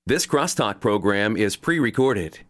This Crosstalk program is pre-recorded.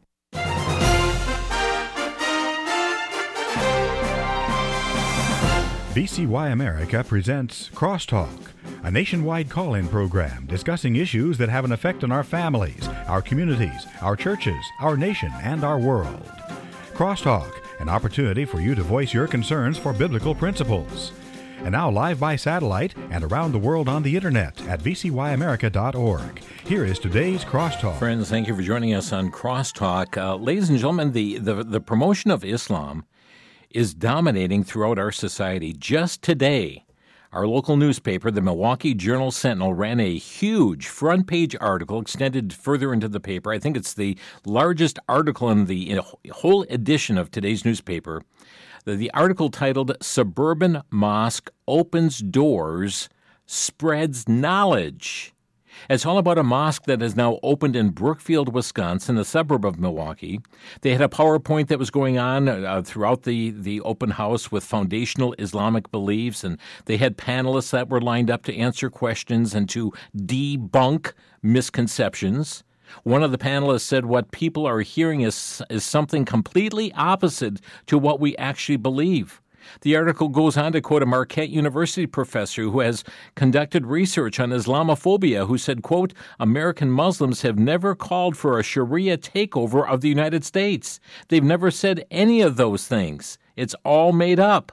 VCY America presents Crosstalk, a nationwide call-in program discussing issues that have an effect on our families, our communities, our churches, our nation, and our world. Crosstalk, an opportunity for you to voice your concerns for biblical principles. And now live by satellite and around the world on the internet at vcyamerica.org. Here is today's Crosstalk. Friends, thank you for joining us on Crosstalk. Ladies and gentlemen, the promotion of Islam is dominating throughout our society. Just today, our local newspaper, the Milwaukee Journal-Sentinel, ran a huge front-page article extended further into the paper. I think it's the largest article in the whole edition of today's newspaper. The article titled, "Suburban Mosque Opens Doors, Spreads Knowledge." It's all about a mosque that has now opened in Brookfield, Wisconsin, a suburb of Milwaukee. They had a PowerPoint that was going on throughout the open house with foundational Islamic beliefs, and they had panelists that were lined up to answer questions and to debunk misconceptions. One of the panelists said what people are hearing is something completely opposite to what we actually believe. The article goes on to quote a Marquette University professor who has conducted research on Islamophobia, who said, quote, "American Muslims have never called for a Sharia takeover of the United States. They've never said any of those things. It's all made up."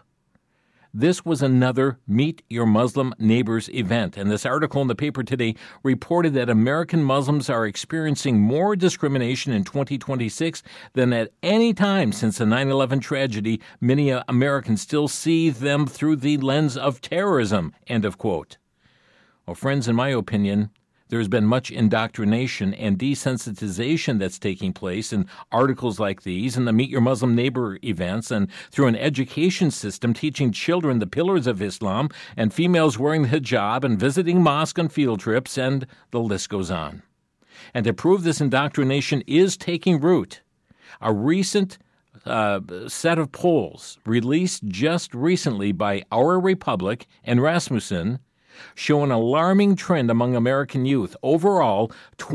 This was another Meet Your Muslim Neighbors event, and this article in the paper today reported that American Muslims are experiencing more discrimination in 2026 than at any time since the 9/11 tragedy. Many Americans still see them through the lens of terrorism, end of quote. Well, friends, in my opinion, there's been much indoctrination and desensitization that's taking place in articles like these and the Meet Your Muslim Neighbor events and through an education system teaching children the pillars of Islam and females wearing the hijab and visiting mosque on field trips, and the list goes on. And to prove this indoctrination is taking root, a recent set of polls released just recently by Our Republic and Rasmussen show an alarming trend among American youth. Overall,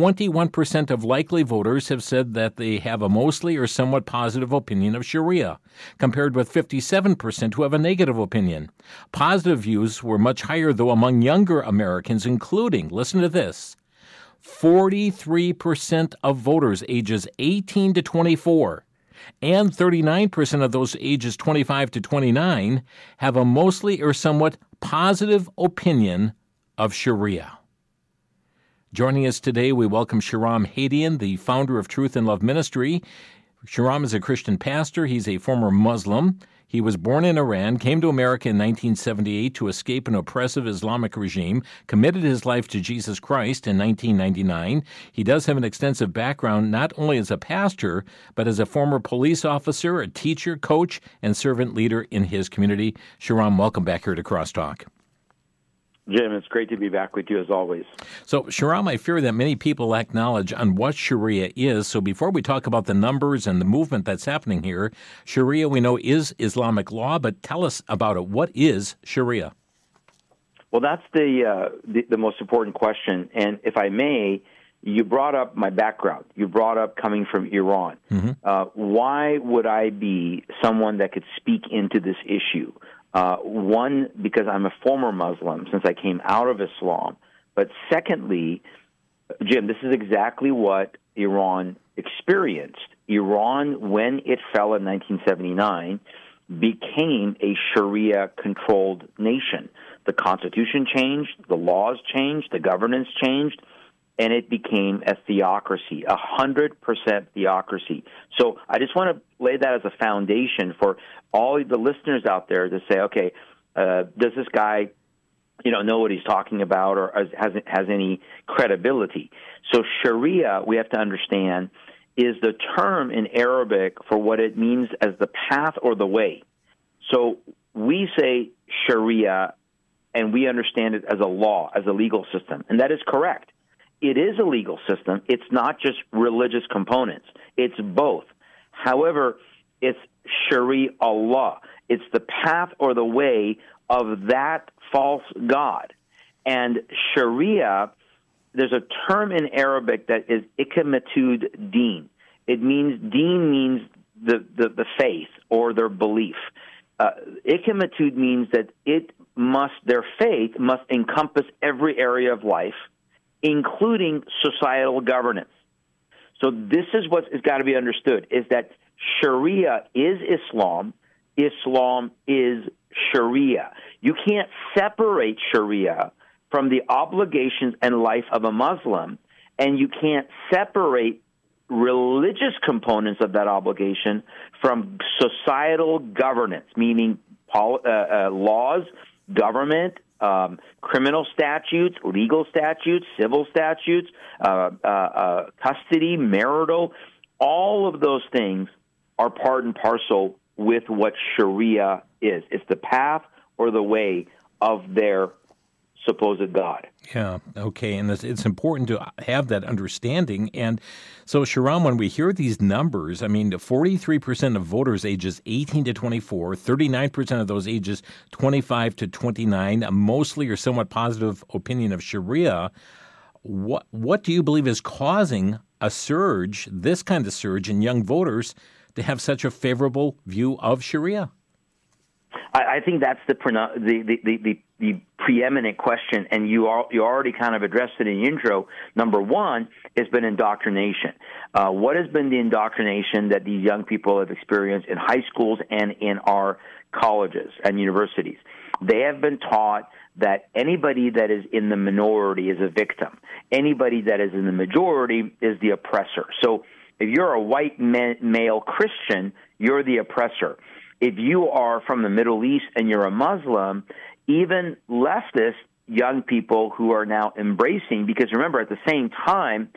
21% of likely voters have said that they have a mostly or somewhat positive opinion of Sharia, compared with 57% who have a negative opinion. Positive views were much higher, though, among younger Americans, including, listen to this, 43% of voters ages 18 to 24 and 39% of those ages 25 to 29 have a mostly or somewhat positive opinion of Sharia. Joining us today, we welcome Shahram Hadian, the founder of Truth and Love Ministry. Shahram is a Christian pastor. He's a former Muslim. He was born in Iran, came to America in 1978 to escape an oppressive Islamic regime, committed his life to Jesus Christ in 1999. He does have an extensive background not only as a pastor, but as a former police officer, a teacher, coach, and servant leader in his community. Shahram, welcome back here to Crosstalk. Jim, it's great to be back with you as always. So, Shahram, I fear that many people lack knowledge on what Sharia is. So before we talk about the numbers and the movement that's happening here, Sharia, we know, is Islamic law, but tell us about it. What is Sharia? Well, that's the most important question. And if I may, you brought up my background. You brought up coming from Iran. Mm-hmm. Why would I be someone that could speak into this issue? One, because I'm a former Muslim since I came out of Islam. But secondly, Jim, this is exactly what Iran experienced. Iran, when it fell in 1979, became a Sharia-controlled nation. The constitution changed, the laws changed, the governance changed, and it became a theocracy, 100% theocracy. So I just want to lay that as a foundation for all the listeners out there to say, okay, does this guy, know what he's talking about, or has any credibility? So Sharia, we have to understand, is the term in Arabic for what it means as the path or the way. So we say Sharia, and we understand it as a law, as a legal system, and that is correct. It is a legal system. It's not just religious components. It's both. However, it's Sharia law. It's the path or the way of that false god. And Sharia there's a term in Arabic that is ikamatud din. Deen means the faith or their belief. Ikamatud means that their faith must encompass every area of life, including societal governance. So this is what has got to be understood, is that Sharia is Islam, Islam is Sharia. You can't separate Sharia from the obligations and life of a Muslim, and you can't separate religious components of that obligation from societal governance, meaning laws, government, criminal statutes, legal statutes, civil statutes, custody, marital. All of those things are part and parcel with what Sharia is. It's the path or the way of their supposed God. Yeah, okay, and it's important to have that understanding. And so, Shahram, when we hear these numbers, I mean, 43% of voters ages 18 to 24, 39% of those ages 25 to 29, mostly or somewhat positive opinion of Sharia. What do you believe is causing a surge, this kind of surge in young voters to have such a favorable view of Sharia? I think that's the preeminent question, and you already kind of addressed it in the intro. Number one has been indoctrination. What has been the indoctrination that these young people have experienced in high schools and in our colleges and universities? They have been taught that anybody that is in the minority is a victim. Anybody that is in the majority is the oppressor. So if you're a white male Christian, you're the oppressor. If you are from the Middle East and you're a Muslim, even leftist young people who are now embracing, because remember, at the same time,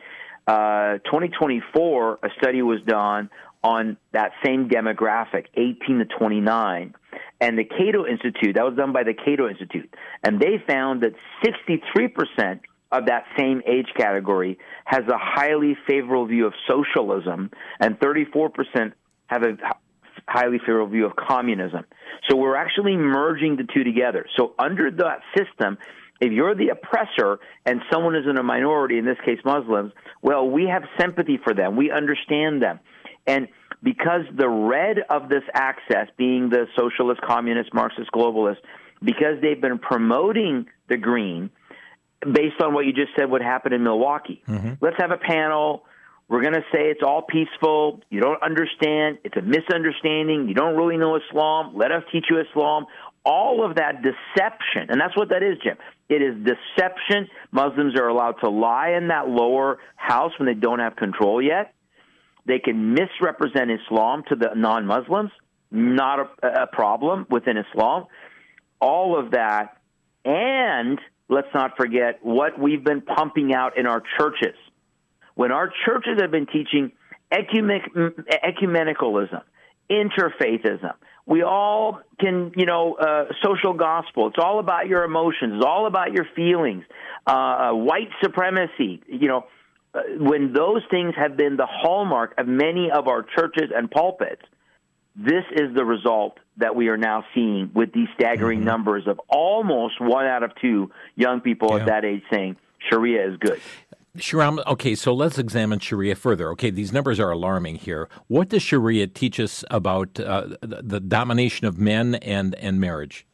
2024, a study was done on that same demographic, 18 to 29, and the Cato Institute, that was done by the Cato Institute, and they found that 63% of that same age category has a highly favorable view of socialism, and 34% have a highly favorable view of communism. So we're actually merging the two together. So under that system, if you're the oppressor and someone is in a minority, in this case Muslims, well, we have sympathy for them. We understand them. And because the red of this access, being the socialist, communist, Marxist, globalist, because they've been promoting the green, based on what you just said would happen in Milwaukee. Mm-hmm. Let's have a panel. We're going to say it's all peaceful. You don't understand. It's a misunderstanding. You don't really know Islam. Let us teach you Islam. All of that deception, and that's what that is, Jim. It is deception. Muslims are allowed to lie in that lower house when they don't have control yet. They can misrepresent Islam to the non-Muslims. Not a problem within Islam. All of that, and let's not forget what we've been pumping out in our churches. When our churches have been teaching ecumenicalism, interfaithism, we all can, social gospel. It's all about your emotions. It's all about your feelings. White supremacy, when those things have been the hallmark of many of our churches and pulpits, this is the result that we are now seeing with these staggering numbers of almost 1 out of 2 young people at that age saying Sharia is good. Shahram, okay, so let's examine Sharia further. Okay, these numbers are alarming here. What does Sharia teach us about the domination of men and marriage?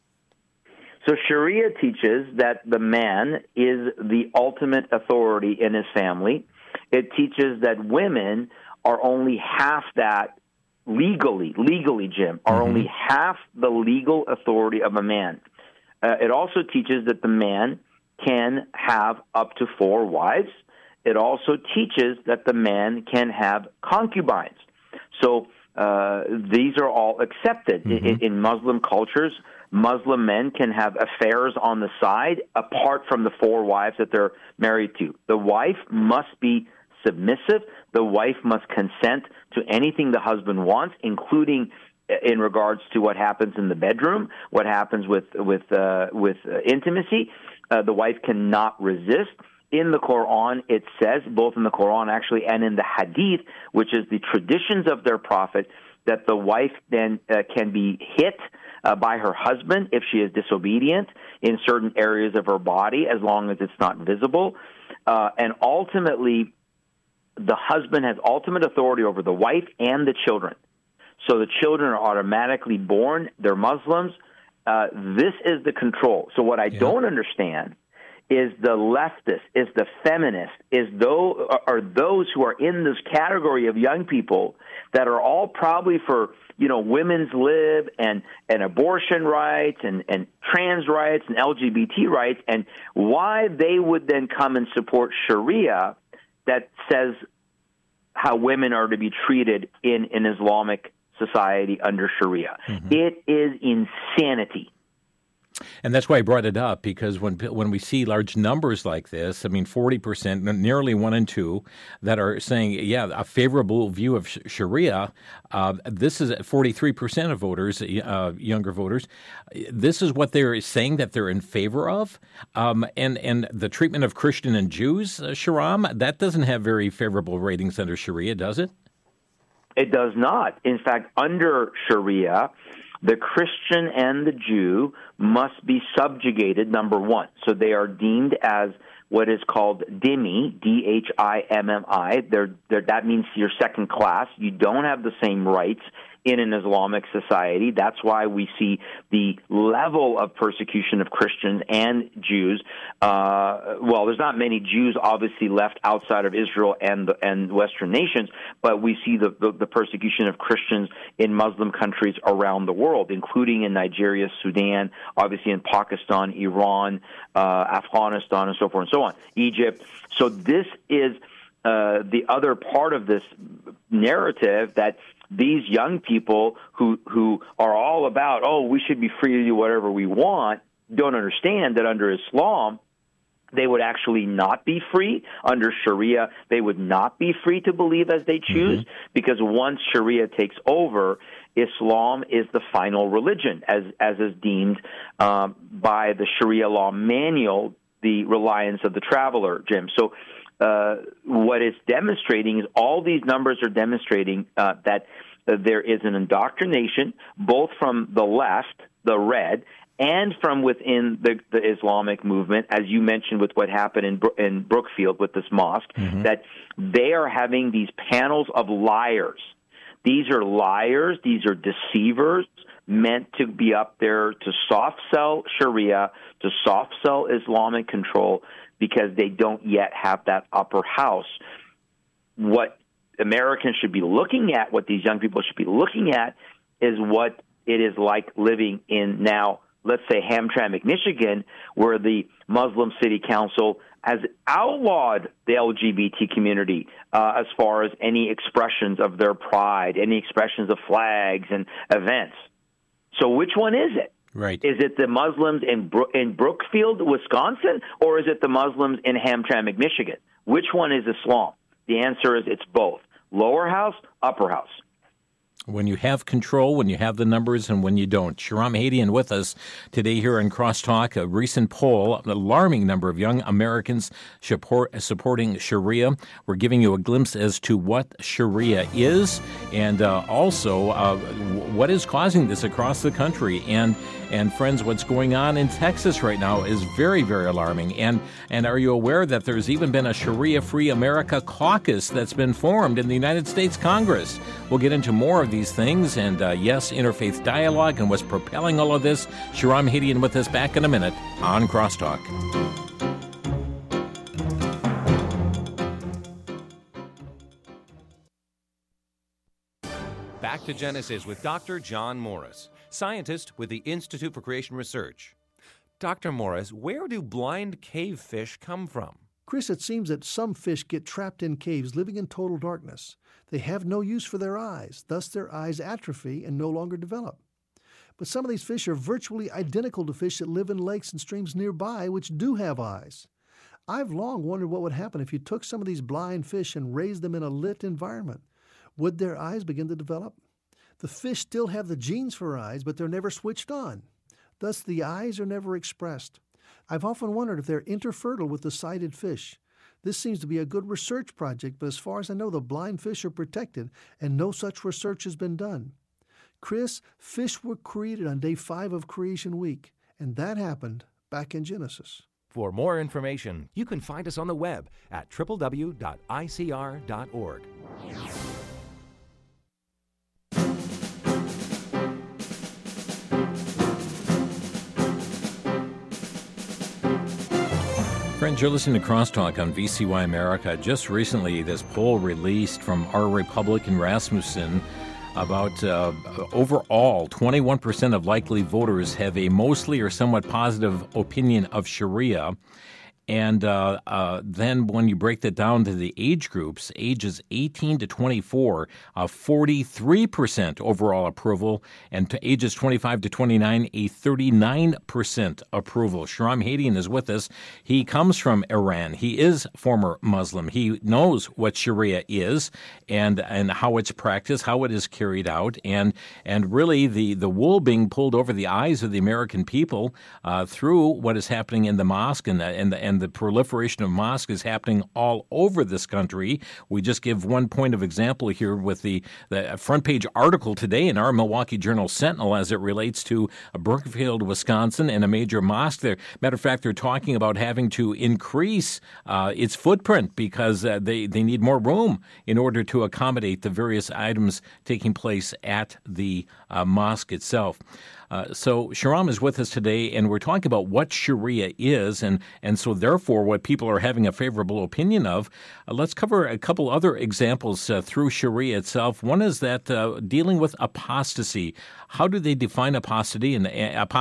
So Sharia teaches that the man is the ultimate authority in his family. It teaches that women are only half that legally, Jim, are only half the legal authority of a man. It also teaches that the man can have up to 4 wives. It also teaches that the man can have concubines. So these are all accepted. In Muslim cultures, Muslim men can have affairs on the side apart from the 4 wives that they're married to. The wife must be submissive. The wife must consent to anything the husband wants, including in regards to what happens in the bedroom, what happens with intimacy. The wife cannot resist. In the Quran, it says, both in the Quran actually and in the Hadith, which is the traditions of their prophet, that the wife then can be hit by her husband if she is disobedient in certain areas of her body, as long as it's not visible. and ultimately the husband has ultimate authority over the wife and the children. So the children are automatically born. They're Muslims. This is the control. So what I don't understand is the leftist, is the feminist, are those who are in this category of young people that are all probably for, women's lib and abortion rights and trans rights and LGBT rights, and why they would then come and support Sharia that says how women are to be treated in an Islamic society under Sharia. Mm-hmm. It is insanity. And that's why I brought it up, because when we see large numbers like this, 40%, nearly 1 in 2, that are saying, a favorable view of Sharia, this is 43% of voters, younger voters. This is what they're saying that they're in favor of. And the treatment of Christian and Jews, Shahram, that doesn't have very favorable ratings under Sharia, does it? It does not. In fact, under Sharia, the Christian and the Jew must be subjugated, number one. So they are deemed as what is called dhimmi, D-H-I-M-M-I. That means you're second class. You don't have the same rights in an Islamic society. That's why we see the level of persecution of Christians and Jews. There's not many Jews obviously left outside of Israel and Western nations, but we see the persecution of Christians in Muslim countries around the world, including in Nigeria, Sudan, obviously in Pakistan, Iran, Afghanistan, and so forth and so on, Egypt. So this is the other part of this narrative, that these young people who are all about, we should be free to do whatever we want, don't understand that under Islam, they would actually not be free. Under Sharia, they would not be free to believe as they choose, because once Sharia takes over, Islam is the final religion, as is deemed by the Sharia law manual, the reliance of the traveler, Jim. So what it's demonstrating is all these numbers are demonstrating that there is an indoctrination, both from the left, the red, and from within the Islamic movement, as you mentioned with what happened in Brookfield with this mosque, that they are having these panels of liars. These are liars. These are deceivers meant to be up there to soft-sell Sharia, to soft-sell Islamic control, because they don't yet have that upper house. What Americans should be looking at, what these young people should be looking at, is what it is like living in now, let's say, Hamtramck, Michigan, where the Muslim City Council has outlawed the LGBT community as far as any expressions of their pride, any expressions of flags and events. So which one is it? Right. Is it the Muslims in Brookfield, Wisconsin, or is it the Muslims in Hamtramck, Michigan? Which one is Islam? The answer is it's both. Lower house, upper house. When you have control, when you have the numbers, and when you don't. Shahram Hadian with us today here in Crosstalk. A recent poll, an alarming number of young Americans supporting Sharia. We're giving you a glimpse as to what Sharia is, and also what is causing this across the country. And friends, what's going on in Texas right now is very, very alarming. And are you aware that there's even been a Sharia-Free America caucus that's been formed in the United States Congress? We'll get into more of these things, and yes, interfaith dialogue and what's propelling all of this. Shahram Hadian with us back in a minute on Crosstalk. Back to Genesis with Dr. John Morris, scientist with the Institute for Creation Research. Dr. Morris, where do blind cave fish come from? Chris, it seems that some fish get trapped in caves living in total darkness. They have no use for their eyes, thus their eyes atrophy and no longer develop. But some of these fish are virtually identical to fish that live in lakes and streams nearby which do have eyes. I've long wondered what would happen if you took some of these blind fish and raised them in a lit environment. Would their eyes begin to develop? The fish still have the genes for eyes, but they're never switched on. Thus, the eyes are never expressed. I've often wondered if they're interfertile with the sighted fish. This seems to be a good research project, but as far as I know, the blind fish are protected, and no such research has been done. Chris, fish were created on day 5 of Creation Week, and that happened back in Genesis. For more information, you can find us on the web at www.icr.org. Friends, you're listening to Crosstalk on VCY America. Just recently, this poll released from Our Republican Rasmussen about overall, 21% of likely voters have a mostly or somewhat positive opinion of Sharia. And then when you break that down to the age groups, ages 18 to 24, 43% overall approval, and to ages 25 to 29, a 39% approval. Shahram Hadian is with us. He comes from Iran. He is former Muslim. He knows what Sharia is and how it's practiced, how it is carried out, and really the wool being pulled over the eyes of the American people through what is happening in the mosque and the proliferation of mosques is happening all over this country. We just give one point of example here with the front page article today in our Milwaukee Journal Sentinel as it relates to Brookfield, Wisconsin, and a major mosque there. Matter of fact, they're talking about having to increase its footprint because they need more room in order to accommodate the various items taking place at the mosque itself. So Shahram is with us today, and we're talking about what Sharia is, and so therefore what people are having a favorable opinion of. Let's cover a couple other examples through Sharia itself. One is that dealing with apostasy. How do they define apostasy, and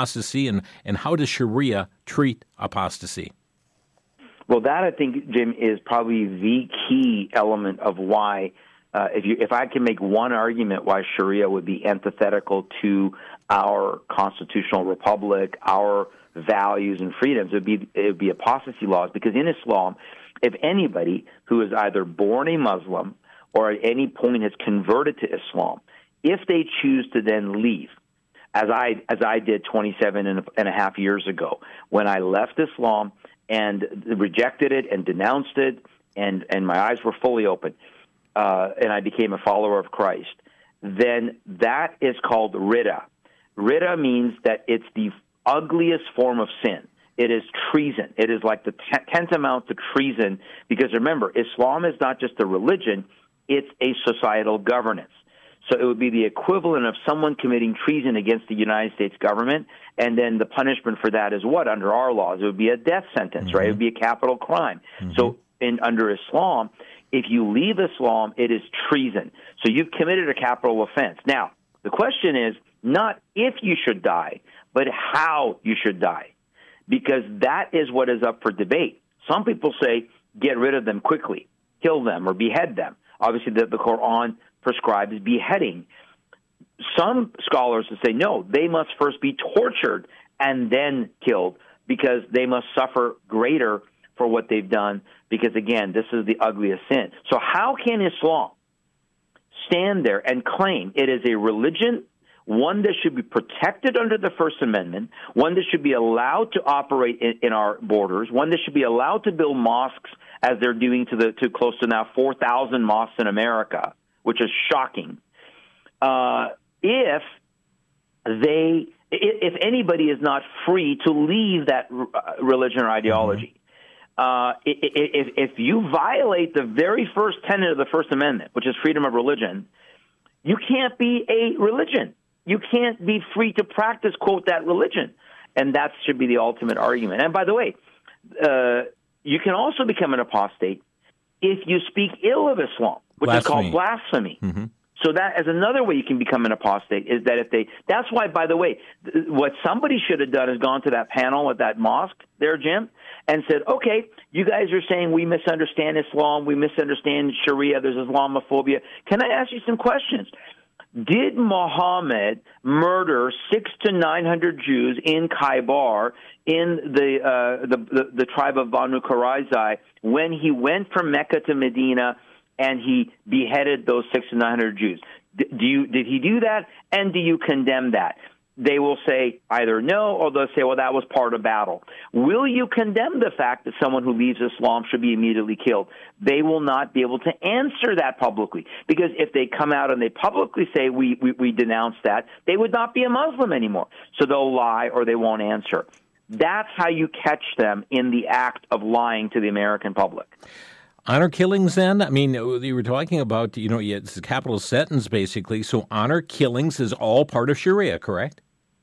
how does Sharia treat apostasy? Well, that, I think, Jim, is probably the key element of why, if I can make one argument why Sharia would be antithetical to our constitutional republic, our values and freedoms, it would be apostasy laws. Because in Islam, if anybody who is either born a Muslim or at any point has converted to Islam, if they choose to then leave, as I did 27 and a half years ago, when I left Islam and rejected it and denounced it, and my eyes were fully open, and I became a follower of Christ, then that is called ridda. Ridda means that it's the ugliest form of sin. It is treason. It is like the tantamount to treason, because remember, Islam is not just a religion, it's a societal governance. So it would be the equivalent of someone committing treason against the United States government, and then the punishment for that is what? Under our laws, it would be a death sentence, right? It would be a capital crime. So under Islam, if you leave Islam, it is treason. So you've committed a capital offense. Now, the question is not if you should die, but how you should die, because that is what is up for debate. Some people say get rid of them quickly, kill them or behead them. Obviously, the Quran prescribes beheading. Some scholars will say, no, they must first be tortured and then killed, because they must suffer greater for what they've done, because, again, this is the ugliest sin. So how can Islam stand there and claim it is a religion, one that should be protected under the First Amendment, one that should be allowed to operate in our borders, one that should be allowed to build mosques as they're doing to close to now 4,000 mosques in America, which is shocking, if anybody is not free to leave that religion or ideology. If you violate the very first tenet of the First Amendment, which is freedom of religion, you can't be a religion. You can't be free to practice, quote, that religion. And that should be the ultimate argument. And by the way, you can also become an apostate if you speak ill of Islam, which is called blasphemy. So that is another way you can become an apostate, is that that's why, by the way, what somebody should have done is gone to that panel at that mosque there, Jim, and said, okay, you guys are saying we misunderstand Islam, we misunderstand Sharia, there's Islamophobia. Can I ask you some questions? Did Muhammad murder 600 to 900 Jews in Khaybar in the tribe of Banu Qurayza when he went from Mecca to Medina and he beheaded those 600 to 900 Jews? Did he do that, and do you condemn that? They will say either no, or they'll say, well, that was part of battle. Will you condemn the fact that someone who leaves Islam should be immediately killed? They will not be able to answer that publicly, because if they come out and they publicly say we denounce that, they would not be a Muslim anymore. So they'll lie or they won't answer. That's how you catch them in the act of lying to the American public. Honor killings, then? I mean, you were talking about, it's a capital sentence, basically. So honor killings is all part of Sharia, correct?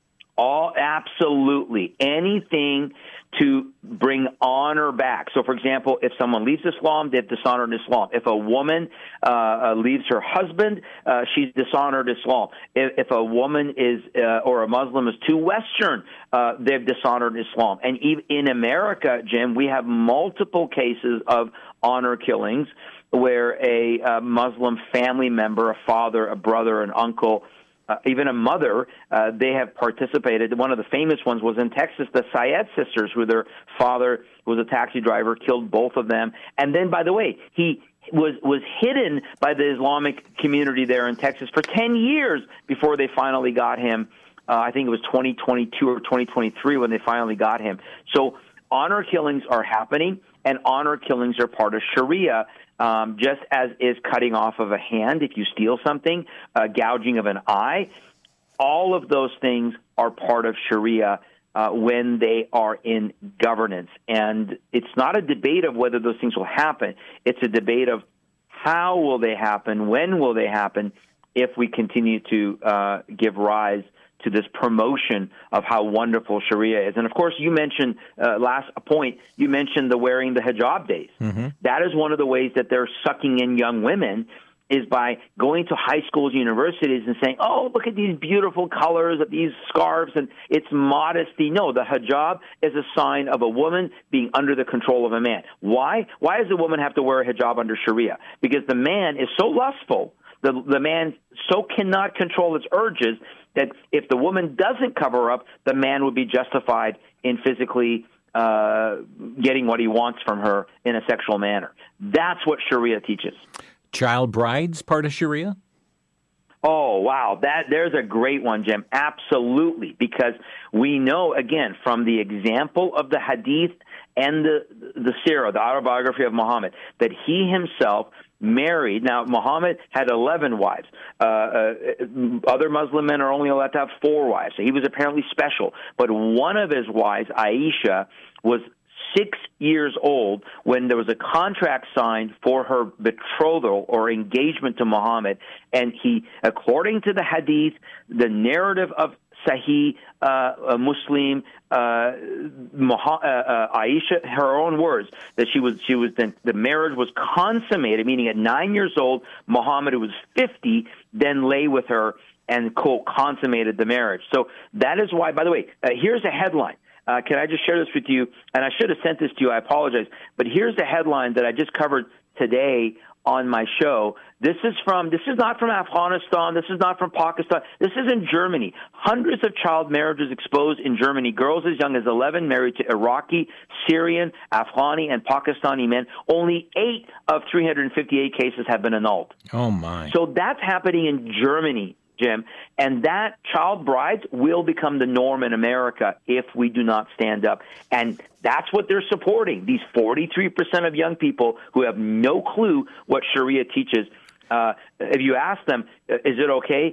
All, absolutely. Anything to bring honor back. So, for example, if someone leaves Islam, they've dishonored Islam. If a woman leaves her husband, she's dishonored Islam. If a woman is or a Muslim is too Western, they've dishonored Islam. And even in America, Jim, we have multiple cases of honor killings where a Muslim family member, a father, a brother, an uncle, even a mother, they have participated. One of the famous ones was in Texas, the Syed sisters, who their father was a taxi driver, killed both of them. And then, by the way, he was hidden by the Islamic community there in Texas for 10 years before they finally got him. I think it was 2022 or 2023 when they finally got him. So honor killings are happening, and honor killings are part of Sharia. Just as is cutting off of a hand if you steal something, gouging of an eye, all of those things are part of Sharia when they are in governance. And it's not a debate of whether those things will happen. It's a debate of how will they happen, when will they happen, if we continue to give rise to this promotion of how wonderful Sharia is. And, of course, you mentioned, last point, you mentioned the wearing the hijab days. Mm-hmm. That is one of the ways that they're sucking in young women is by going to high schools, universities, and saying, oh, look at these beautiful colors of these scarves, and it's modesty. No, the hijab is a sign of a woman being under the control of a man. Why? Why does a woman have to wear a hijab under Sharia? Because the man is so lustful, the man so cannot control his urges that if the woman doesn't cover up, the man would be justified in physically getting what he wants from her in a sexual manner. That's what Sharia teaches. Child brides part of Sharia? Oh, wow. There's a great one, Jim. Absolutely. Because we know, again, from the example of the hadith and the seerah, the autobiography of Muhammad, that he himself married. Now, Muhammad had 11 wives. Other Muslim men are only allowed to have 4 wives. So he was apparently special. But one of his wives, Aisha, was 6 years old when there was a contract signed for her betrothal or engagement to Muhammad. And he, according to the hadith, the narrative of Sahih Muslim, Aisha, her own words, that she was then the marriage was consummated, meaning at 9 years old, Muhammad, who was 50, then lay with her and, quote, consummated the marriage. So that is why, by the way, here's a headline. Can I just share this with you? And I should have sent this to you. I apologize. But here's the headline that I just covered today on my show. This is not from Afghanistan. This is not from Pakistan. This is in Germany. Hundreds of child marriages exposed in Germany. Girls as young as 11 married to Iraqi, Syrian, Afghani, and Pakistani men. Only 8 of 358 cases have been annulled. Oh, my. So that's happening in Germany, Jim, and that child brides will become the norm in America if we do not stand up. And that's what they're supporting, these 43% of young people who have no clue what Sharia teaches. If you ask them, is it okay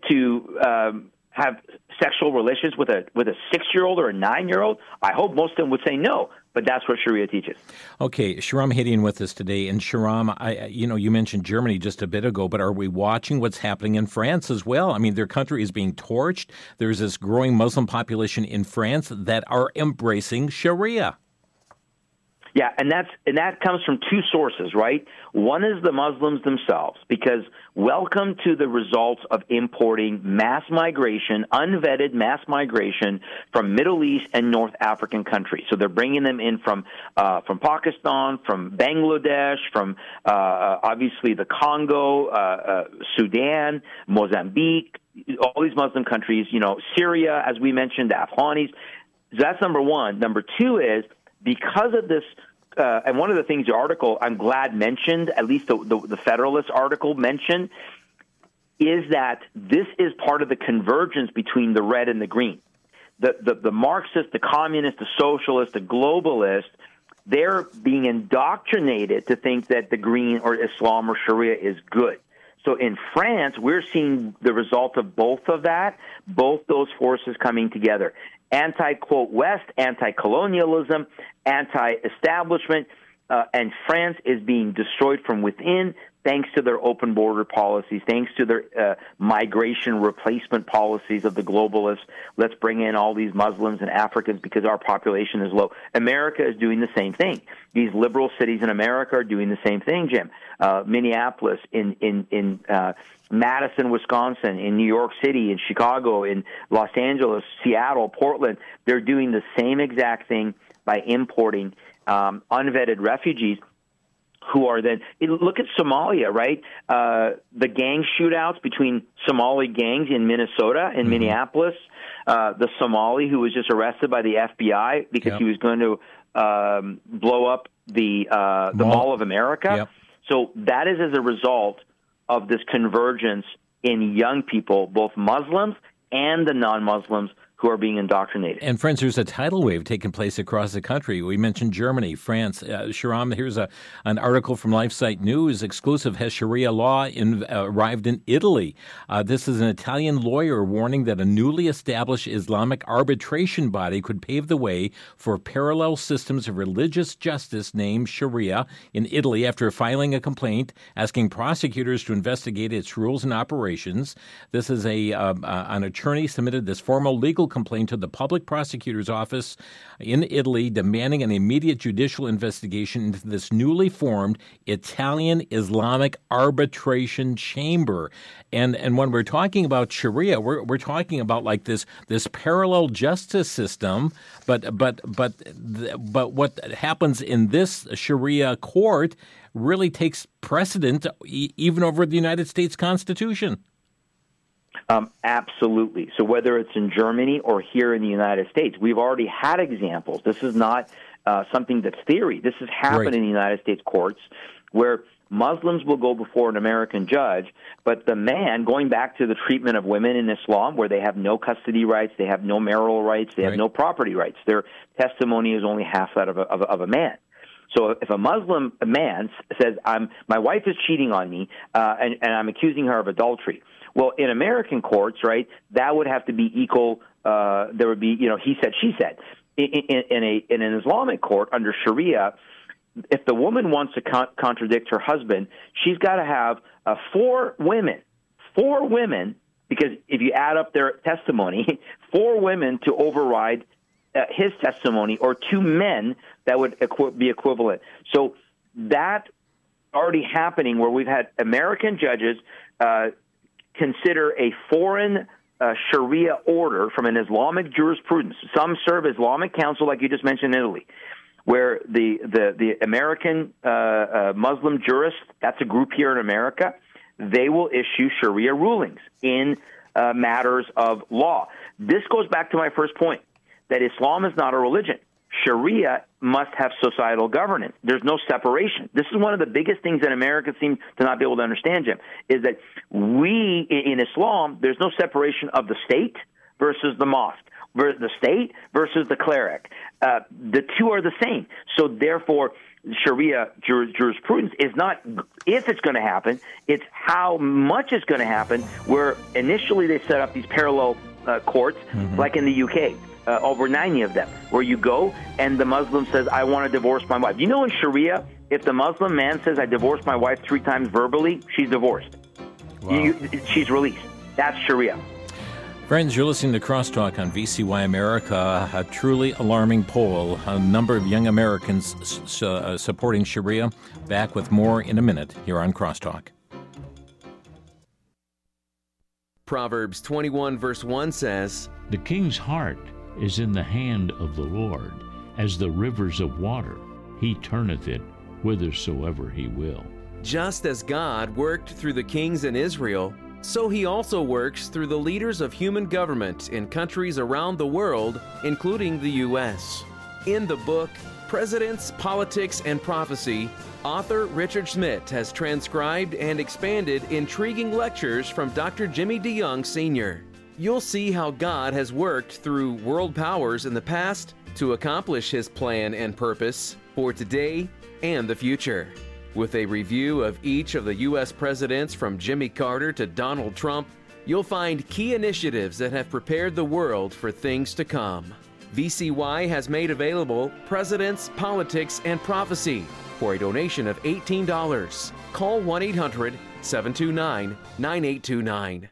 to have sexual relations with a 6-year-old or a 9-year-old? I hope most of them would say no, but that's what Sharia teaches. Okay, Shahram Hadian with us today. And Shahram, you mentioned Germany just a bit ago, but are we watching what's happening in France as well? I mean, their country is being torched. There's this growing Muslim population in France that are embracing Sharia. Yeah, and that comes from 2 sources, right? One is the Muslims themselves, because welcome to the results of importing mass migration, unvetted mass migration from Middle East and North African countries. So they're bringing them in from Pakistan, from Bangladesh, from obviously the Congo, Sudan, Mozambique, all these Muslim countries, Syria, as we mentioned, the Afghanis. So that's number one. Number 2 is, because of this, and one of the things the article, I'm glad, mentioned, at least the Federalist article mentioned, is that this is part of the convergence between the red and the green. The Marxists, the communists, the socialists, the globalists, they're being indoctrinated to think that the green or Islam or Sharia is good. So in France, we're seeing the result of both of that, both those forces coming together. anti-quote West, anti-colonialism, anti-establishment, and France is being destroyed from within thanks to their open border policies, thanks to their migration replacement policies of the globalists. Let's bring in all these Muslims and Africans because our population is low. America is doing the same thing. These liberal cities in America are doing the same thing, Jim. Minneapolis, in Madison, Wisconsin, in New York City, in Chicago, in Los Angeles, Seattle, Portland, they're doing the same exact thing by importing unvetted refugees who are then – look at Somalia, right? The gang shootouts between Somali gangs in Minnesota and Minneapolis, the Somali who was just arrested by the FBI because he was going to blow up the Mall of America. Yep. So that is as a result of this convergence in young people, both Muslims and the non-Muslims, who are being indoctrinated. And friends, there's a tidal wave taking place across the country. We mentioned Germany, France. Shahram, here's an article from LifeSite News. Exclusive has Sharia law arrived in Italy. This is an Italian lawyer warning that a newly established Islamic arbitration body could pave the way for parallel systems of religious justice named Sharia in Italy after filing a complaint asking prosecutors to investigate its rules and operations. This is an attorney submitted this formal legal complaint to the public prosecutor's office in Italy demanding an immediate judicial investigation into this newly formed Italian Islamic arbitration chamber. And when we're talking about Sharia, we're talking about like this parallel justice system, but what happens in this Sharia court really takes precedent even over the United States Constitution. Absolutely. So whether it's in Germany or here in the United States, we've already had examples. This is not something that's theory. This has happened in the United States courts where Muslims will go before an American judge, but the man, going back to the treatment of women in Islam, where they have no custody rights, they have no marital rights, they have no property rights. Their testimony is only half that of a man. So if a Muslim man says, my wife is cheating on me and I'm accusing her of adultery, well, in American courts, right, that would have to be equal. There would be, he said, she said. In an Islamic court under Sharia, if the woman wants to contradict her husband, she's got to have four women, because if you add up their testimony, 4 women to override his testimony, or 2 men that would be equivalent. So that already happening where we've had American judges consider a foreign Sharia order from an Islamic jurisprudence. Some serve Islamic counsel, like you just mentioned in Italy, where the American Muslim jurists, that's a group here in America, they will issue Sharia rulings in matters of law. This goes back to my first point, that Islam is not a religion. Sharia must have societal governance. There's no separation. This is one of the biggest things that Americans seem to not be able to understand, Jim, is that in Islam, there's no separation of the state versus the mosque, the state versus the cleric. The two are the same. So therefore, Sharia jurisprudence is not if it's going to happen, it's how much is going to happen, where initially they set up these parallel courts, like in the UK. Over 90 of them, where you go and the Muslim says, I want to divorce my wife. You know, in Sharia, if the Muslim man says, I divorced my wife 3 times verbally, she's divorced. Wow. She's released. That's Sharia. Friends, you're listening to Crosstalk on VCY America, a truly alarming poll. A number of young Americans supporting Sharia. Back with more in a minute here on Crosstalk. Proverbs 21 verse 1 says, The king's heart is in the hand of the Lord, as the rivers of water. He turneth it whithersoever he will. Just as God worked through the kings in Israel, so he also works through the leaders of human government in countries around the world, including the U.S. In the book, Presidents, Politics, and Prophecy, author Richard Schmidt has transcribed and expanded intriguing lectures from Dr. Jimmy DeYoung Sr. You'll see how God has worked through world powers in the past to accomplish his plan and purpose for today and the future. With a review of each of the U.S. presidents from Jimmy Carter to Donald Trump, You'll find key initiatives that have prepared the world for things to come. VCY has made available Presidents, Politics, and Prophecy for a donation of $18. Call 1-800-729-9829.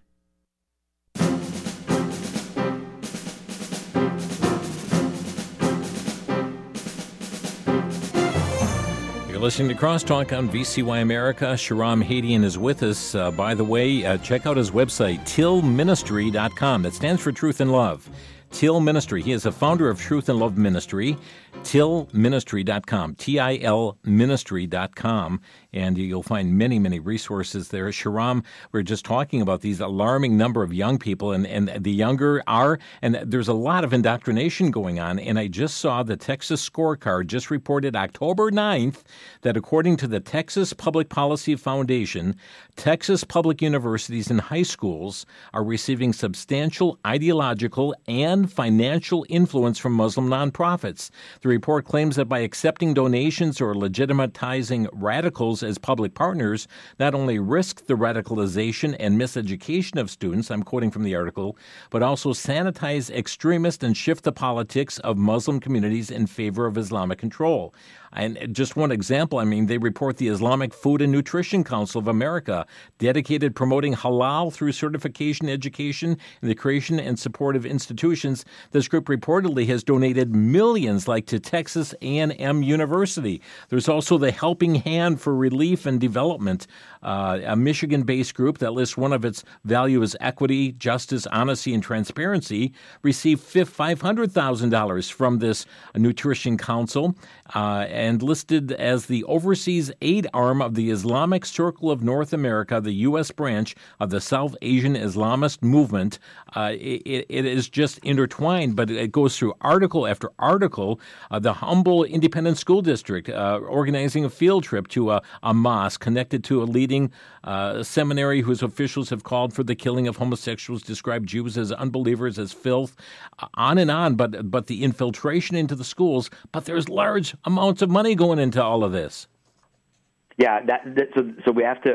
You're listening to Crosstalk on VCY America. Shahram Hadian is with us. By the way, check out his website, tillministry.com. That stands for Truth and Love. Till Ministry. He is a founder of Truth and Love Ministry, tillministry.com, T-I-L ministry.com, and you'll find many, many resources there. Shahram, we're just talking about these alarming number of young people, and the younger are, and there's a lot of indoctrination going on, and I just saw the Texas Scorecard just reported October 9th that according to the Texas Public Policy Foundation, Texas public universities and high schools are receiving substantial ideological and financial influence from Muslim nonprofits. The report claims that by accepting donations or legitimatizing radicals as public partners, not only risk the radicalization and miseducation of students, I'm quoting from the article, but also sanitize extremists and shift the politics of Muslim communities in favor of Islamic control. And just one example, I mean, they report the Islamic Food and Nutrition Council of America, dedicated promoting halal through certification, education, and the creation and support of institutions. This group reportedly has donated millions, like to Texas A&M University. There's also the Helping Hand for Relief and Development, a Michigan-based group that lists one of its values as equity, justice, honesty, and transparency, received $500,000 from this Nutrition Council, and listed as the overseas aid arm of the Islamic Circle of North America, the U.S. branch of the South Asian Islamist movement. It is just intertwined, but it goes through article after article. The Humble Independent School District organizing a field trip to a mosque connected to a leading seminary whose officials have called for the killing of homosexuals, described Jews as unbelievers, as filth, on and on, but the infiltration into the schools. But there's large amounts of money going into all of this. Yeah, so we have to,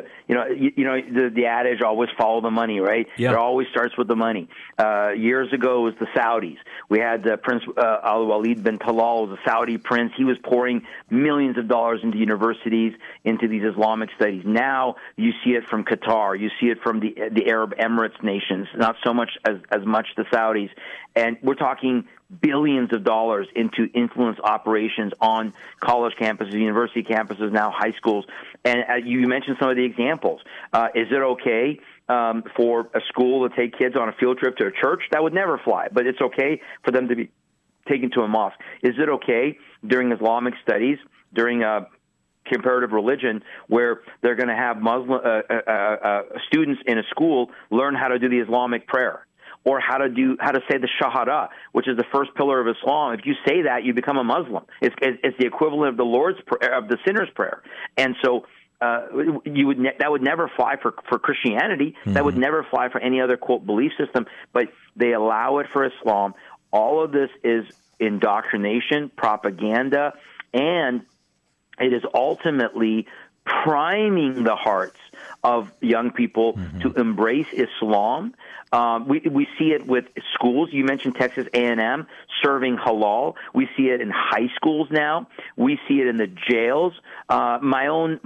the adage, always follow the money, right? Yeah. It always starts with the money. Years ago, it was the Saudis. We had Prince Al-Walid bin Talal, the Saudi prince. He was pouring millions of dollars into universities, into these Islamic studies. Now you see it from Qatar. You see it from the Arab Emirates nations, not so much as much the Saudis. And we're talking billions of dollars into influence operations on college campuses, university campuses, now high schools. And you mentioned some of the examples. Is it okay for a school to take kids on a field trip to a church? That would never fly, but it's okay for them to be taken to a mosque. Is it okay during Islamic studies, during comparative religion, where they're going to have Muslim students in a school learn how to do the Islamic prayer, or how to say the Shahada, which is the first pillar of Islam? If you say that, you become a Muslim. It's the equivalent of the Lord's prayer, of the sinner's prayer. And so that would never fly for Christianity. Mm-hmm. That would never fly for any other, quote, belief system. But they allow it for Islam. All of this is indoctrination, propaganda, and it is ultimately priming the hearts of young people to embrace Islam. We see it with schools. You mentioned Texas A&M serving halal. We see it in high schools now. We see it in the jails. My own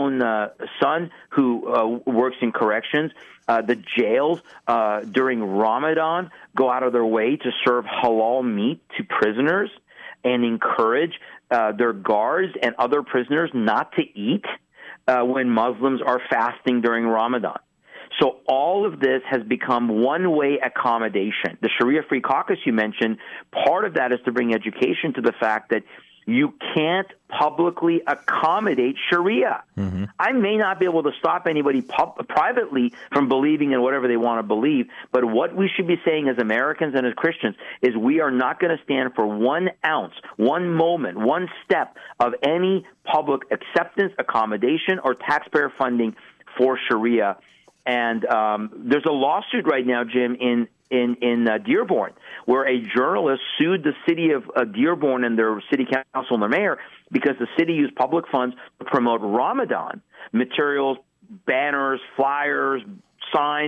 son, who works in corrections, the jails during Ramadan go out of their way to serve halal meat to prisoners and encourage their guards and other prisoners not to eat when Muslims are fasting during Ramadan. So all of this has become one-way accommodation. The Sharia-Free Caucus you mentioned, part of that is to bring education to the fact that you can't publicly accommodate Sharia. Mm-hmm. I may not be able to stop anybody privately from believing in whatever they want to believe, but what we should be saying as Americans and as Christians is we are not going to stand for 1 ounce, 1 moment, 1 step of any public acceptance, accommodation, or taxpayer funding for Sharia. And there's a lawsuit right now, Jim, in Dearborn, where a journalist sued the city of Dearborn and their city council and their mayor because the city used public funds to promote Ramadan materials, banners, flyers, signs,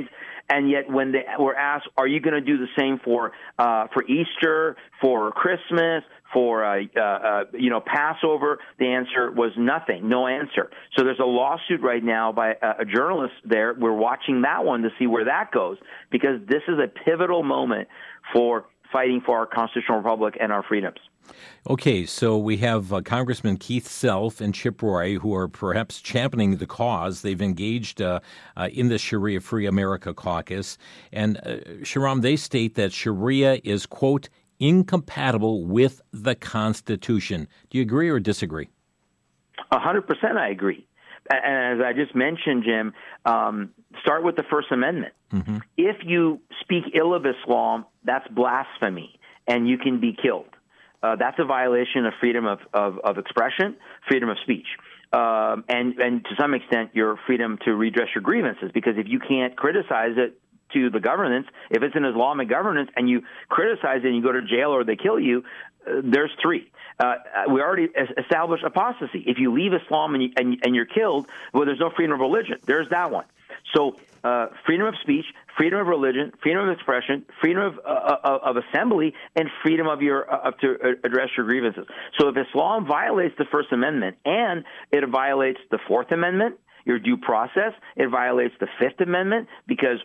And yet when they were asked, are you going to do the same for Easter, for Christmas, for Passover, the answer was nothing, no answer. So there's a lawsuit right now by a journalist there. We're watching that one to see where that goes, because this is a pivotal moment for fighting for our constitutional republic and our freedoms. Okay, so we have Congressman Keith Self and Chip Roy, who are perhaps championing the cause. They've engaged in the Sharia Free America Caucus. And Shahram, they state that Sharia is, quote, incompatible with the Constitution. Do you agree or disagree? 100% I agree. And as I just mentioned, Jim, start with the First Amendment. Mm-hmm. If you speak ill of Islam, that's blasphemy, and you can be killed. That's a violation of freedom of expression, freedom of speech, and to some extent your freedom to redress your grievances, because if you can't criticize it to the governance, if it's an Islamic governance and you criticize it and you go to jail or they kill you, there's three. We already established apostasy. If you leave Islam and you're killed, well, there's no freedom of religion. There's that one. So freedom of speech, freedom of religion, freedom of expression, freedom of assembly, and freedom of to address your grievances. So if Islam violates the First Amendment and it violates the Fourth Amendment, your due process, it violates the Fifth Amendment because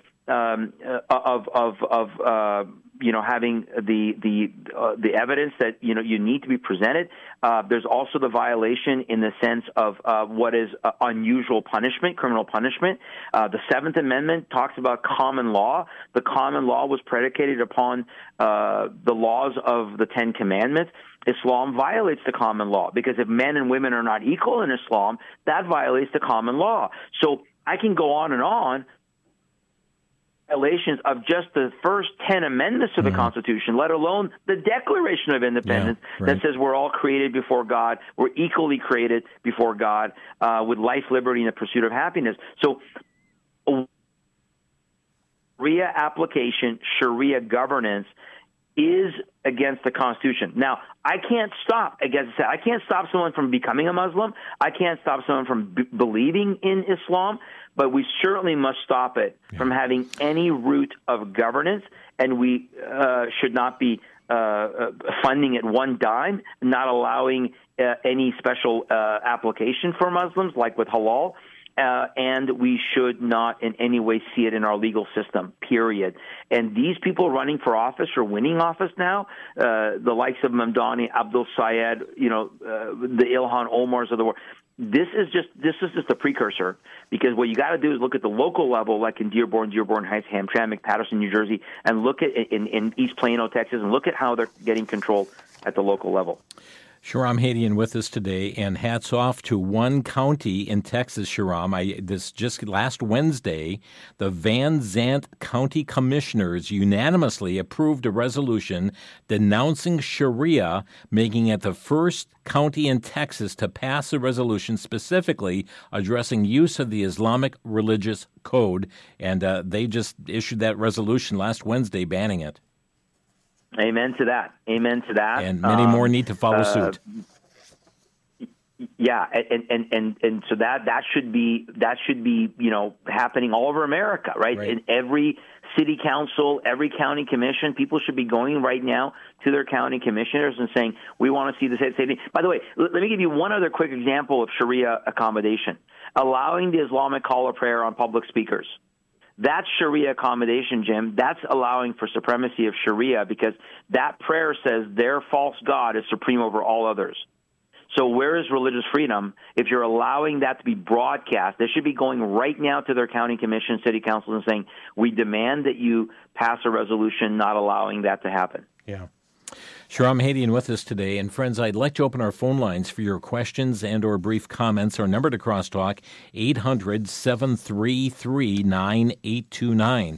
having the evidence that you need to be presented. There's also the violation in the sense of what is unusual punishment, criminal punishment. The Seventh Amendment talks about common law. The common law was predicated upon the laws of the Ten Commandments. Islam violates the common law because if men and women are not equal in Islam, that violates the common law. So I can go on and on. Violations of just the first 10 amendments to the Constitution, let alone the Declaration of Independence that says we're all created before God, we're equally created before God with life, liberty, and the pursuit of happiness. So Sharia application, Sharia governance is against the Constitution. Now, I can't stop someone from becoming a Muslim. I can't stop someone from believing in Islam, but we certainly must stop it from having any root of governance, and we should not be funding it one dime, not allowing any special application for Muslims, like with halal. And we should not in any way see it in our legal system, period. And these people running for office or winning office now, the likes of Mamdani, Abdul Sayed, the Ilhan Omars of the world, this is just a precursor, because what you got to do is look at the local level, like in Dearborn Heights, Hamtramck, Patterson, New Jersey, and look at in East Plano, Texas, and look at how they're getting controlled at the local level. Shahram Hadian with us today, and hats off to one county in Texas, Shahram. This just last Wednesday, the Van Zandt County Commissioners unanimously approved a resolution denouncing Sharia, making it the first county in Texas to pass a resolution specifically addressing use of the Islamic religious code. And they just issued that resolution last Wednesday banning it. Amen to that. And many more need to follow suit. Yeah, and so that should be happening all over America, right? In every city council, every county commission, people should be going right now to their county commissioners and saying, we want to see the same thing. By the way, let me give you one other quick example of Sharia accommodation. Allowing the Islamic call of prayer on public speakers. That's Sharia accommodation, Jim. That's allowing for supremacy of Sharia, because that prayer says their false God is supreme over all others. So where is religious freedom if you're allowing that to be broadcast? They should be going right now to their county commission, city council, and saying, we demand that you pass a resolution not allowing that to happen. Yeah. Shahram Hadian with us today. And friends, I'd like to open our phone lines for your questions and or brief comments. Our number to Crosstalk, 800-733-9829.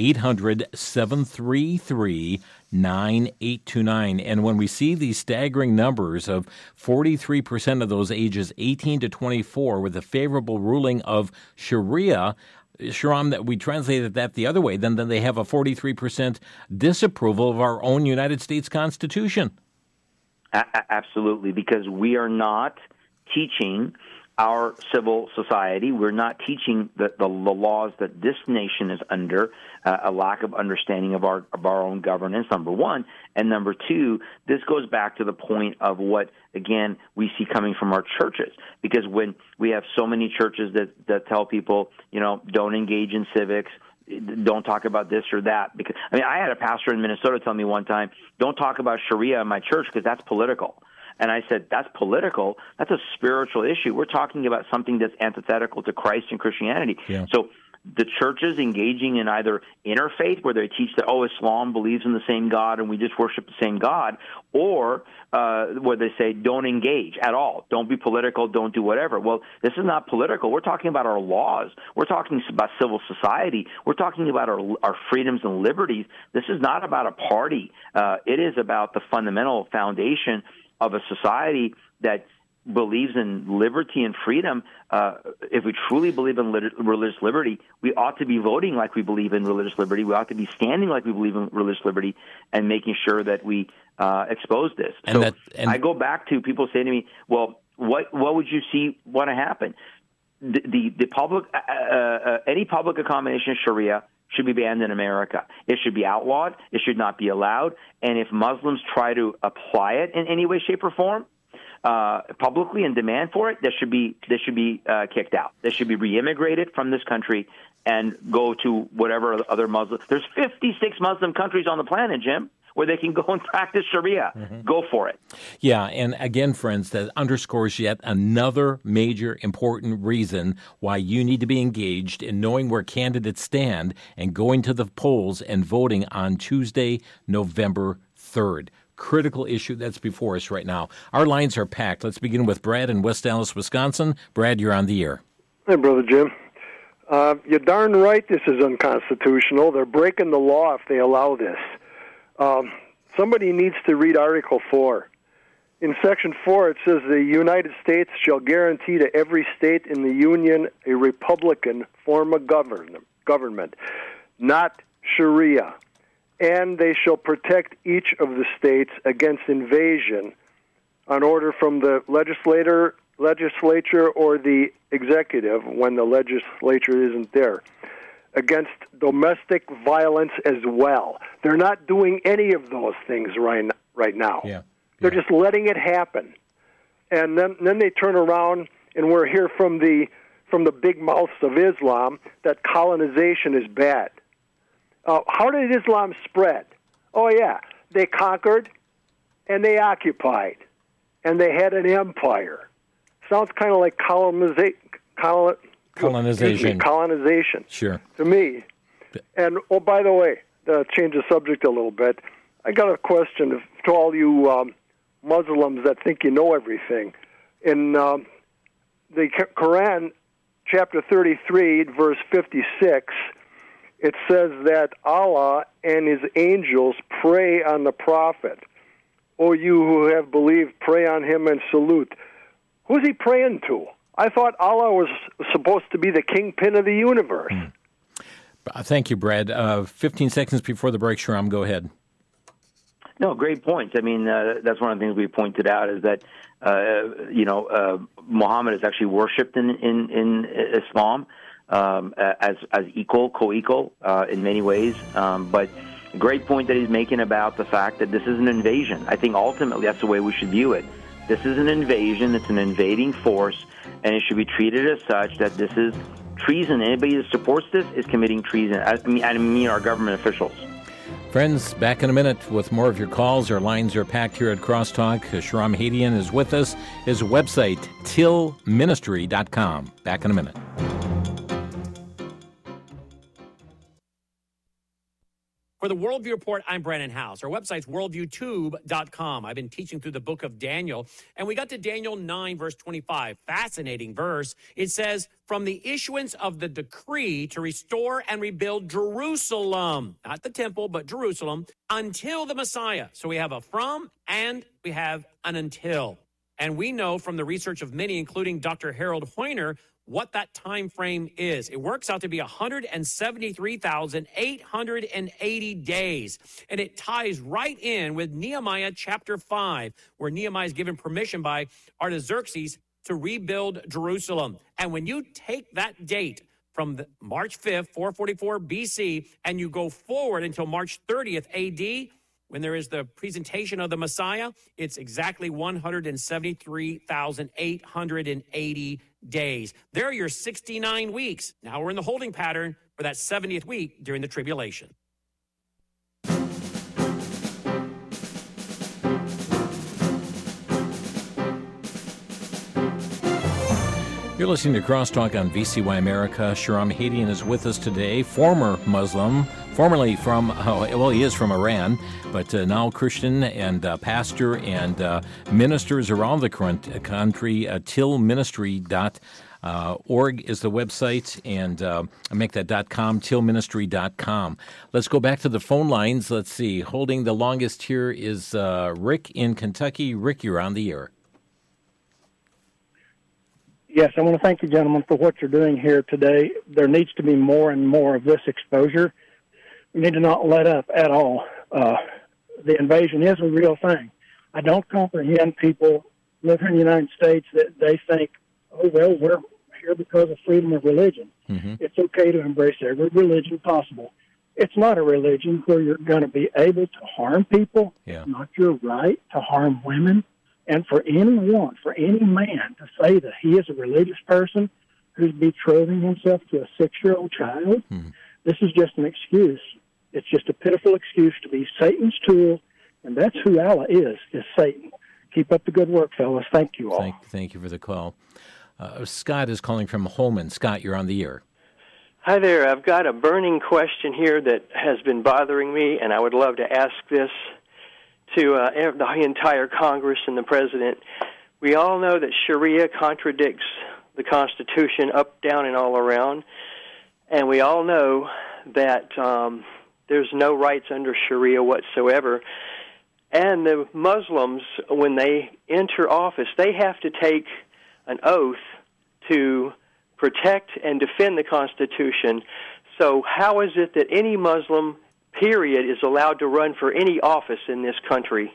800-733-9829. And when we see these staggering numbers of 43% of those ages 18 to 24 with a favorable ruling of Sharia, Shahram, that we translated that the other way, then they have a 43% disapproval of our own United States Constitution. Absolutely, because we are not teaching our civil society. We're not teaching the laws that this nation is under, a lack of understanding of our own governance, number one. And number two, this goes back to the point of what, again, we see coming from our churches. Because when we have so many churches that tell people, don't engage in civics, don't talk about this or that. Because I had a pastor in Minnesota tell me one time, don't talk about Sharia in my church because that's political. And I said, that's political. That's a spiritual issue. We're talking about something that's antithetical to Christ and Christianity. Yeah. So the churches engaging in either interfaith, where they teach that, Islam believes in the same God and we just worship the same God, or where they say, don't engage at all. Don't be political. Don't do whatever. Well, this is not political. We're talking about our laws. We're talking about civil society. We're talking about our freedoms and liberties. This is not about a party. It is about the fundamental foundation of a society that believes in liberty and freedom. If we truly believe in religious liberty, we ought to be voting like we believe in religious liberty. We ought to be standing like we believe in religious liberty and making sure that we expose this. I go back to people saying to me, well, what would you see want to happen? The public, any public accommodation of Sharia should be banned in America. It should be outlawed. It should not be allowed. And if Muslims try to apply it in any way, shape, or form, publicly and demand for it, they should be kicked out. They should be reimmigrated from this country and go to whatever other Muslim. There's 56 Muslim countries on the planet, Jim, where they can go and practice Sharia. Mm-hmm. Go for it. Yeah, and again, friends, that underscores yet another major important reason why you need to be engaged in knowing where candidates stand and going to the polls and voting on Tuesday, November 3rd. Critical issue that's before us right now. Our lines are packed. Let's begin with Brad in West Allis, Wisconsin. Brad, you're on the air. Hey, Brother Jim. You're darn right this is unconstitutional. They're breaking the law if they allow this. Somebody needs to read Article 4. In Section 4, it says the United States shall guarantee to every state in the Union a Republican form of government, not Sharia. And they shall protect each of the states against invasion on order from the legislature or the executive, when the legislature isn't there, against domestic violence as well. They're not doing any of those things right now. Yeah. They're just letting it happen. And then they turn around, and we're here from the big mouths of Islam that colonization is bad. How did Islam spread? Oh, yeah. They conquered, and they occupied, and they had an empire. Sounds kind of like colonization. Colonization. Sure. To me. And, by the way, to change the subject a little bit, I got a question to all you Muslims that think you know everything. In the Quran, chapter 33, verse 56, it says that Allah and His angels pray on the Prophet. O you who have believed, pray on him and salute. Who's he praying to? I thought Allah was supposed to be the kingpin of the universe. Thank you, Brad. 15 seconds before the break, Shahram, go ahead. No, great points. I mean, that's one of the things we pointed out is that, Muhammad is actually worshipped in Islam as equal, co-equal in many ways. But a great point that he's making about the fact that this is an invasion. I think ultimately that's the way we should view it. This is an invasion. It's an invading force, and it should be treated as such that this is treason. Anybody that supports this is committing treason. I mean our government officials. Friends, back in a minute with more of your calls. Our lines are packed here at Crosstalk. Shahram Hadian is with us. His website, tillministry.com. Back in a minute. For the Worldview Report, I'm Brandon House. Our website's worldviewtube.com. I've been teaching through the book of Daniel, and we got to Daniel 9, verse 25. Fascinating verse. It says, from the issuance of the decree to restore and rebuild Jerusalem, not the temple, but Jerusalem, until the Messiah. So we have a from and we have an until. And we know from the research of many, including Dr. Harold Hoyner, what that time frame is. It works out to be 173,880 days. And it ties right in with Nehemiah chapter 5, where Nehemiah is given permission by Artaxerxes to rebuild Jerusalem. And when you take that date from March 5th, 444 BC, and you go forward until March 30th AD, when there is the presentation of the Messiah, it's exactly 173,880 days. There are your 69 weeks. Now we're in the holding pattern for that 70th week during the tribulation. You're listening to Crosstalk on VCY America. Shahram Hadian is with us today, former Muslim, formerly from, he is from Iran, but now Christian and pastor and ministers around the country. Tillministry.org is the website, and make that .com, tillministry.com. Let's go back to the phone lines. Let's see. Holding the longest here is Rick in Kentucky. Rick, you're on the air. Yes, I want to thank you, gentlemen, for what you're doing here today. There needs to be more and more of this exposure. We need to not let up at all. The invasion is a real thing. I don't comprehend people living in the United States that they think, oh, well, we're here because of freedom of religion. Mm-hmm. It's okay to embrace every religion possible. It's not a religion where you're going to be able to harm people. Yeah. It's not your right to harm women. And for anyone, for any man to say that he is a religious person who's betrothing himself to a 6-year-old child, this is just an excuse. It's just a pitiful excuse to be Satan's tool, and that's who Allah is Satan. Keep up the good work, fellas. Thank you all. Thank you for the call. Scott is calling from Holman. Scott, you're on the air. Hi there. I've got a burning question here that has been bothering me, and I would love to ask this to the entire Congress and the President. We all know that Sharia contradicts the Constitution up, down, and all around, and we all know that there's no rights under Sharia whatsoever. And the Muslims, when they enter office, they have to take an oath to protect and defend the Constitution. So how is it that any Muslim, period, is allowed to run for any office in this country?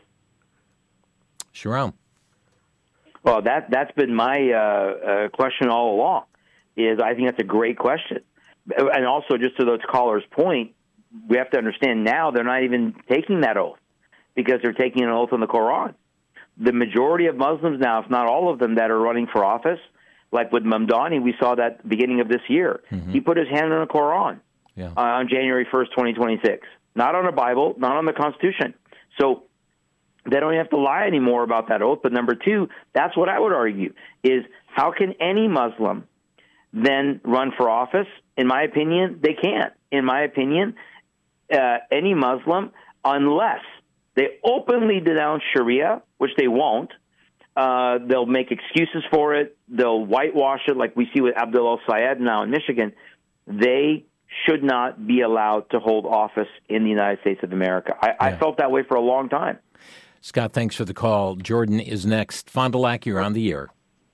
Shahram. Well, that's been my question all along. I think that's a great question. And also, just to those callers' point, we have to understand now they're not even taking that oath because they're taking an oath on the Quran. The majority of Muslims now, if not all of them, that are running for office, like with Mamdani, we saw that at the beginning of this year. Mm-hmm. He put his hand on the Quran on January 1st, 2026. Not on a Bible, not on the Constitution. So they don't have to lie anymore about that oath. But number two, that's what I would argue, is how can any Muslim then run for office? In my opinion, they can't. In my opinion, any Muslim, unless they openly denounce Sharia, which they won't, they'll make excuses for it, they'll whitewash it like we see with Abdullah Syed now in Michigan, they should not be allowed to hold office in the United States of America. I felt that way for a long time. Scott, thanks for the call. Jordan is next. Fond du Lac, you're on the air.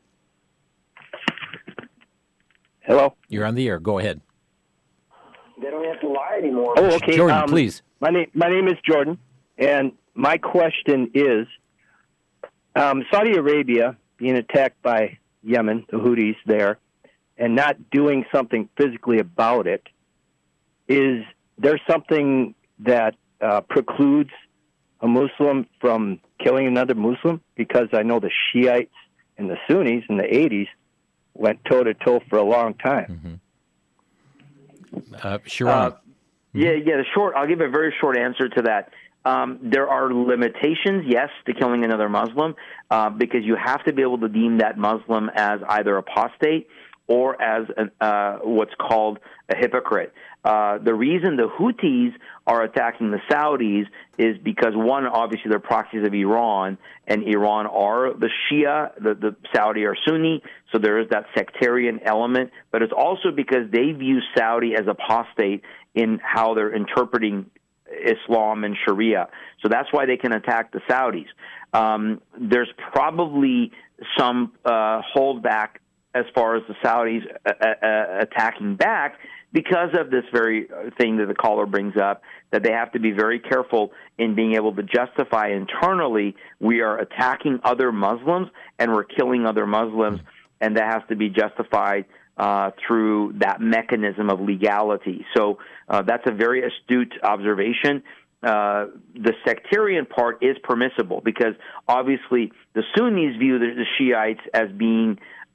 Hello? You're on the air. Go ahead. They don't have to lie anymore. Oh, okay. Jordan, please. My name is Jordan, and my question is, Saudi Arabia being attacked by Yemen, the Houthis there, and not doing something physically about it, is there something that precludes a Muslim from killing another Muslim? Because I know the Shiites and the Sunnis in the 80s went toe-to-toe for a long time. Sure. I'll give a very short answer to that. There are limitations, yes, to killing another Muslim, because you have to be able to deem that Muslim as either apostate or as what's called a hypocrite. The reason the Houthis are attacking the Saudis is because, one, obviously they're proxies of Iran, and Iran are the Shia, the Saudi are Sunni, so there is that sectarian element, but it's also because they view Saudi as apostate in how they're interpreting Islam and Sharia. So that's why they can attack the Saudis. There's probably some holdback as far as the Saudis attacking back, because of this very thing that the caller brings up, that they have to be very careful in being able to justify internally, we are attacking other Muslims and we're killing other Muslims, and that has to be justified through that mechanism of legality. So that's a very astute observation. The sectarian part is permissible because obviously the Sunnis view the Shiites as being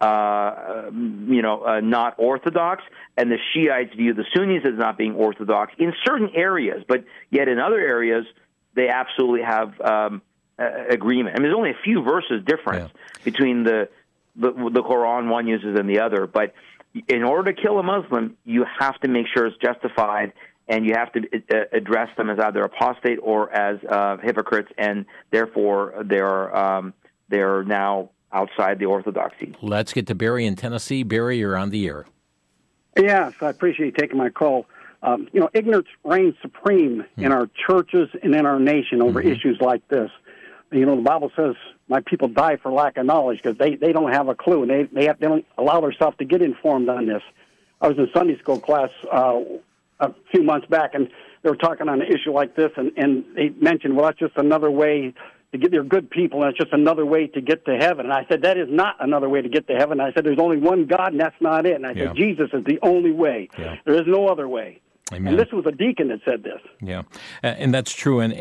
not orthodox, and the Shiites view the Sunnis as not being orthodox in certain areas, but yet in other areas they absolutely have agreement. I mean, there's only a few verses difference between the Quran one uses and the other, but in order to kill a Muslim, you have to make sure it's justified, and you have to address them as either apostate or as hypocrites, and therefore they're now outside the orthodoxy. Let's get to Barry in Tennessee. Barry, you're on the air. Yes, I appreciate you taking my call. Ignorance reigns supreme in our churches and in our nation over issues like this. The Bible says, my people die for lack of knowledge because they don't have a clue, and they don't allow themselves to get informed on this. I was in Sunday school class a few months back, and they were talking on an issue like this, and they mentioned, well, that's just another way to get, they're good people, and it's just another way to get to heaven. And I said, that is not another way to get to heaven. I said, there's only one God, and that's not it. And I said, Jesus is the only way. Yeah. There is no other way. Amen. And this was a deacon that said this. Yeah, and that's true, and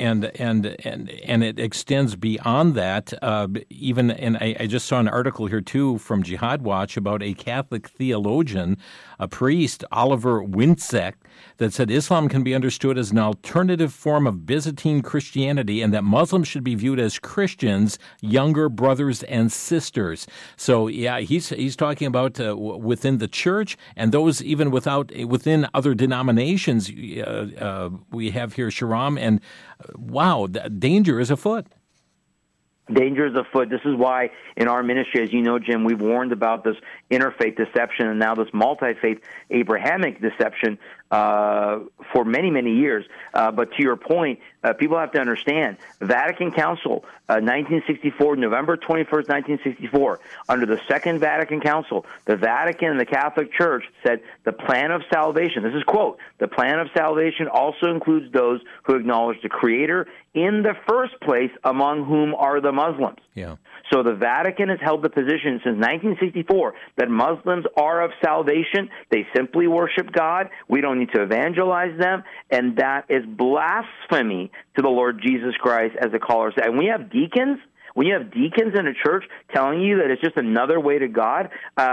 it extends beyond that. Even, and I just saw an article here too from Jihad Watch about a Catholic theologian, a priest, Oliver Winczek, that said Islam can be understood as an alternative form of Byzantine Christianity, and that Muslims should be viewed as Christians, younger brothers and sisters. So yeah, he's talking about within the church and those even within other denominations. We have here Shahram, and wow, danger is afoot. Danger is afoot. This is why in our ministry, as you know, Jim, we've warned about this interfaith deception and now this multi-faith Abrahamic deception for many, many years. But to your point, people have to understand, Vatican Council, 1964, November 21st, 1964, under the Second Vatican Council, the Vatican and the Catholic Church said the plan of salvation, this is quote, the plan of salvation also includes those who acknowledge the Creator in the first place, among whom are the Muslims. Yeah. So the Vatican has held the position since 1964 that Muslims are of salvation. They simply worship God. We don't need to evangelize them. And that is blasphemy to the Lord Jesus Christ, as the caller said. And when you have deacons in a church telling you that it's just another way to God,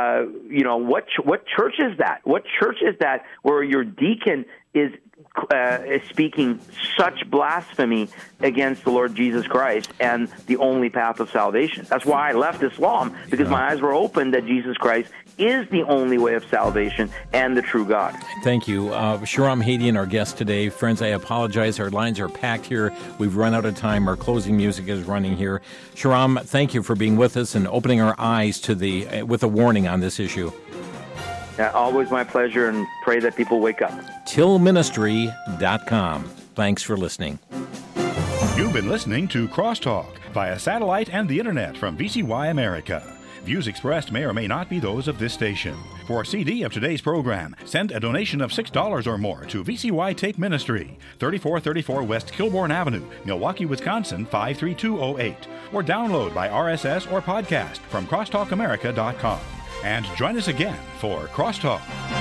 what church is that? What church is that where your deacon is speaking such blasphemy against the Lord Jesus Christ and the only path of salvation? That's why I left Islam, because my eyes were opened that Jesus Christ is the only way of salvation and the true God. Thank you. Shahram Hadian, our guest today. Friends, I apologize. Our lines are packed here. We've run out of time. Our closing music is running here. Shahram, thank you for being with us and opening our eyes to with a warning on this issue. Yeah, always my pleasure, and pray that people wake up. tillministry.com. Thanks for listening. You've been listening to Crosstalk via satellite and the internet from VCY America. Views expressed may or may not be those of this station. For a CD of today's program, send a donation of $6 or more to VCY Take Ministry, 3434 West Kilbourne Avenue, Milwaukee, Wisconsin, 53208, or download by RSS or podcast from crosstalkamerica.com. And join us again for Crosstalk.